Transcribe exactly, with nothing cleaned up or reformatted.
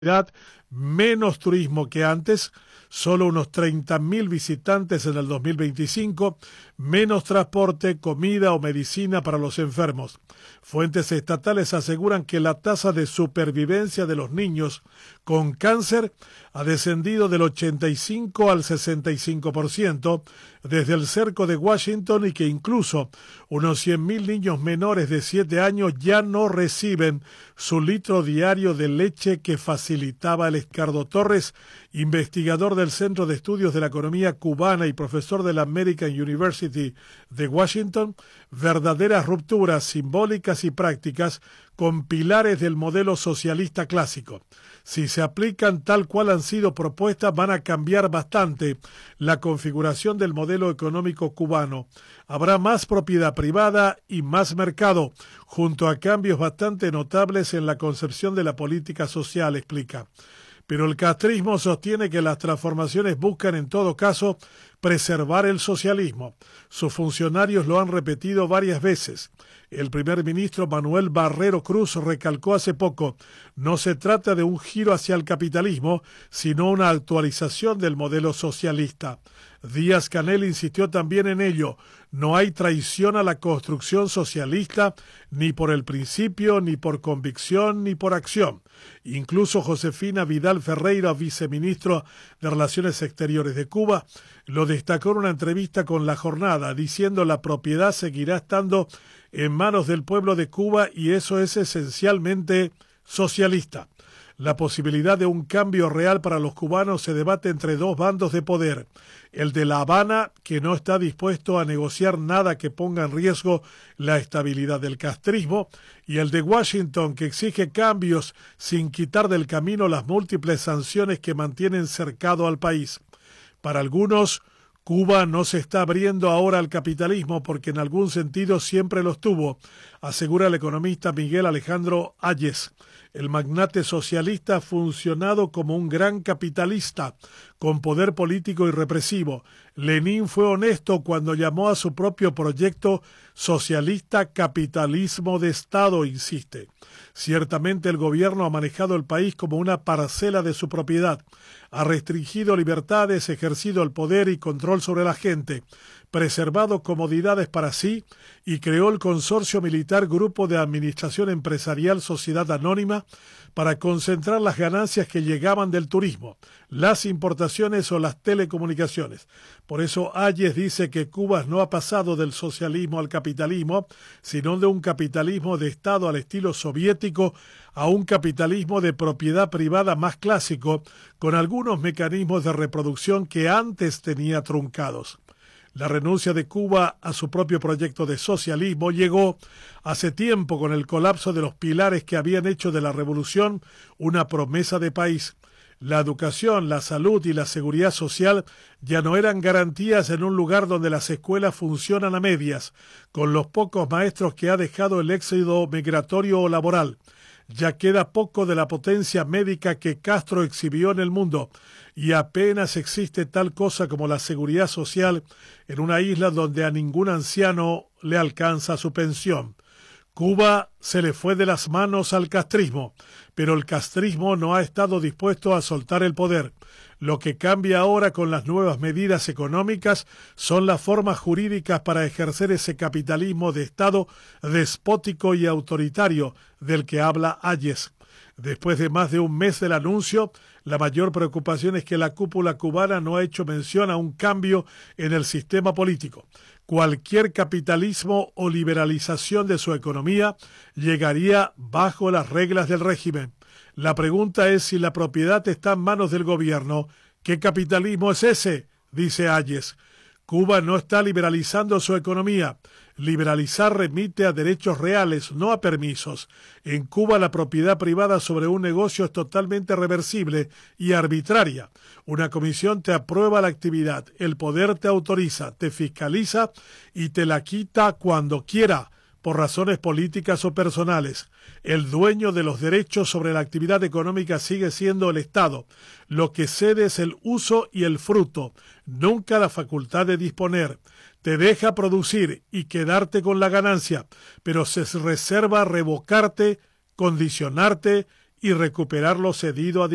menos turismo que antes, solo unos treinta mil visitantes en el dos mil veinticinco, menos transporte, comida o medicina para los enfermos. Fuentes estatales aseguran que la tasa de supervivencia de los niños con cáncer ha descendido del ochenta y cinco al sesenta y cinco por ciento desde el cerco de Washington y que incluso unos cien mil niños menores de siete años ya no reciben su litro diario de leche que facilitaba el Edgardo Torres, investigador del Centro de Estudios de la Economía Cubana y profesor de la American University de Washington, verdaderas rupturas simbólicas y prácticas con pilares del modelo socialista clásico. Si se aplican tal cual han sido propuestas, van a cambiar bastante la configuración del modelo económico cubano. Habrá más propiedad privada y más mercado, junto a cambios bastante notables en la concepción de la política social, explica. Pero el castrismo sostiene que las transformaciones buscan en todo caso preservar el socialismo. Sus funcionarios lo han repetido varias veces. El primer ministro Manuel Barrero Cruz recalcó hace poco, no se trata de un giro hacia el capitalismo, sino una actualización del modelo socialista. Díaz-Canel insistió también en ello, no hay traición a la construcción socialista, ni por el principio, ni por convicción, ni por acción. Incluso Josefina Vidal Ferreira, viceministro de Relaciones Exteriores de Cuba, lo destacó en una entrevista con La Jornada, diciendo la propiedad seguirá estando en manos del pueblo de Cuba y eso es esencialmente socialista. La posibilidad de un cambio real para los cubanos se debate entre dos bandos de poder, el de La Habana, que no está dispuesto a negociar nada que ponga en riesgo la estabilidad del castrismo, y el de Washington, que exige cambios sin quitar del camino las múltiples sanciones que mantienen cercado al país. Para algunos, Cuba no se está abriendo ahora al capitalismo porque en algún sentido siempre lo estuvo, asegura el economista Miguel Alejandro Ayes. El magnate socialista ha funcionado como un gran capitalista, con poder político y represivo. Lenin fue honesto cuando llamó a su propio proyecto socialista capitalismo de Estado, insiste. Ciertamente el gobierno ha manejado el país como una parcela de su propiedad, ha restringido libertades, ejercido el poder y control sobre la gente, preservado comodidades para sí y creó el consorcio militar Grupo de Administración Empresarial Sociedad Anónima para concentrar las ganancias que llegaban del turismo, las importaciones o las telecomunicaciones. Por eso Ayes dice que Cuba no ha pasado del socialismo al capitalismo, sino de un capitalismo de Estado al estilo soviético a un capitalismo de propiedad privada más clásico, con algunos mecanismos de reproducción que antes tenía truncados. La renuncia de Cuba a su propio proyecto de socialismo llegó hace tiempo con el colapso de los pilares que habían hecho de la revolución una promesa de país. La educación, la salud y la seguridad social ya no eran garantías en un lugar donde las escuelas funcionan a medias, con los pocos maestros que ha dejado el éxodo migratorio o laboral. Ya queda poco de la potencia médica que Castro exhibió en el mundo y apenas existe tal cosa como la seguridad social en una isla donde a ningún anciano le alcanza su pensión. Cuba se le fue de las manos al castrismo, pero el castrismo no ha estado dispuesto a soltar el poder. Lo que cambia ahora con las nuevas medidas económicas son las formas jurídicas para ejercer ese capitalismo de Estado despótico y autoritario del que habla Ayes. Después de más de un mes del anuncio, la mayor preocupación es que la cúpula cubana no ha hecho mención a un cambio en el sistema político. Cualquier capitalismo o liberalización de su economía llegaría bajo las reglas del régimen. La pregunta es si la propiedad está en manos del gobierno. ¿Qué capitalismo es ese?, dice Ayes. Cuba no está liberalizando su economía. Liberalizar remite a derechos reales, no a permisos. En Cuba la propiedad privada sobre un negocio es totalmente reversible y arbitraria. Una comisión te aprueba la actividad, el poder te autoriza, te fiscaliza y te la quita cuando quiera, por razones políticas o personales. El dueño de los derechos sobre la actividad económica sigue siendo el Estado. Lo que cede es el uso y el fruto, nunca la facultad de disponer. Te deja producir y quedarte con la ganancia, pero se reserva revocarte, condicionarte y recuperar lo cedido a